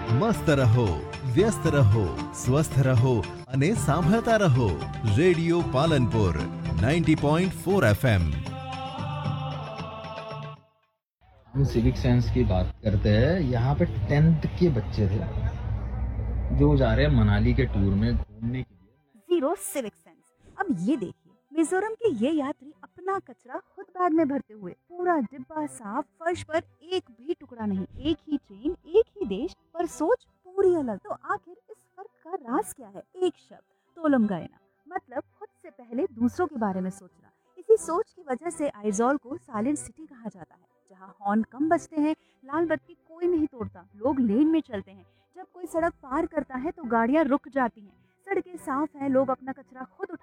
મસ્ત રહો, વ્યસ્ત રહો, સ્વસ્થ રહો અને સાંભળતા રહો રેડિયો પાલનપુર 90.4 FM। हम सिविक सेंस की बात करते हैं। यहाँ पे 10th के बच्चे थे जो जा रहे हैं मनाली के टूर में घूमने के लिए। Zero civic sense. अब ये देखिए, मिजोरम के ये यात्री अपना कचरा खुद बैग में भरते हुए, पूरा डिब्बा साफ, फर्श पर एक भी टुकड़ा नहीं, एक ही ट्रेन, एक ही देश, पर सोच पूरी अलग। तो आखिर इस फर्क का राज क्या है? एक शब्द, तोलंगाना, मतलब खुद से पहले दूसरों के बारे में सोचना। इसी सोच की वजह से आइजोल को साइलेंट सिटी कहा जाता है, जहाँ हॉर्न कम बजते हैं, लाल बत्ती कोई नहीं तोड़ता, लोग लेन में चलते हैं। जब कोई सड़क पार करता है तो गाड़ियाँ रुक जाती हैं, सड़कें साफ हैं, लोग अपना कचरा खुद